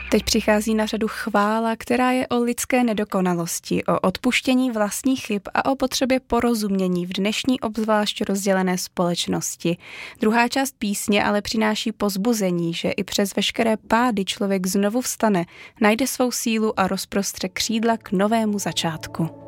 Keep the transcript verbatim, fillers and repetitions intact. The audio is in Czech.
Teď přichází na řadu chvála, která je o lidské nedokonalosti, o odpuštění vlastních chyb a o potřebě porozumění v dnešní obzvlášť rozdělené společnosti. Druhá část písně ale přináší povzbuzení, že i přes veškeré pády člověk znovu vstane, najde svou sílu a rozprostře křídla k novému začátku.